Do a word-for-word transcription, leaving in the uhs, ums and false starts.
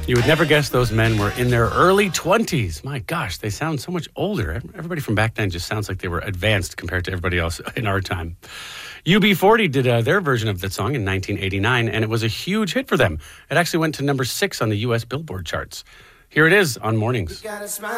You would never guess those men were in their early twenties. My gosh, they sound so much older. Everybody from back then just sounds like they were advanced compared to everybody else in our time. U B forty did uh, their version of that song in nineteen eighty-nine, and it was a huge hit for them. It actually went to number six on the U S Billboard charts. Here it is on Mornings.